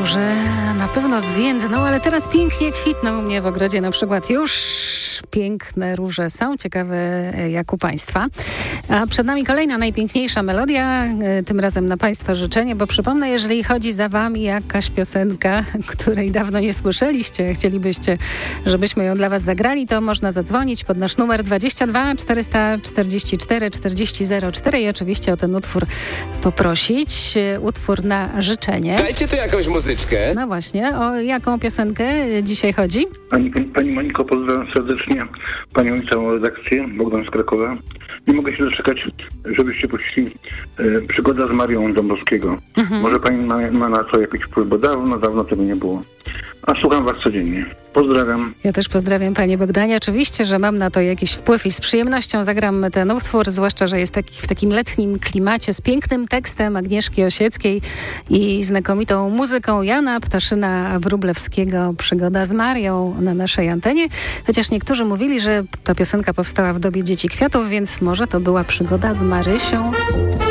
róże na pewno zwiędną, ale teraz pięknie kwitną u mnie w ogrodzie na przykład. Już piękne róże są. Ciekawe jak u Państwa. A przed nami kolejna najpiękniejsza melodia, tym razem na Państwa życzenie, bo przypomnę, jeżeli chodzi za Wami jakaś piosenka, której dawno nie słyszeliście, chcielibyście, żebyśmy ją dla Was zagrali, to można zadzwonić pod nasz numer 22 444 4004 i oczywiście o ten utwór poprosić. Utwór na życzenie. Dajcie tu jakąś muzyczkę. No właśnie, o jaką piosenkę dzisiaj chodzi? Pani Moniko, pozdrawiam serdecznie Panią i całą redakcję, Bogdan z Krakowa. Nie mogę się doczekać, żebyście puścili Przygoda z Marią Dąbrowskiego. Może Pani ma na to jakiś wpływ, bo dawno tego nie było. A słucham Was codziennie. Pozdrawiam. Ja też pozdrawiam Panie Bogdanie. Oczywiście, że mam na to jakiś wpływ i z przyjemnością zagram ten utwór, zwłaszcza, że jest w takim letnim klimacie z pięknym tekstem Agnieszki Osieckiej i znakomitą muzyką Jana Ptaszyna-Wróblewskiego. Przygoda z Marią na naszej antenie. Chociaż niektórzy mówili, że ta piosenka powstała w dobie Dzieci Kwiatów, więc może to była przygoda z Marysią.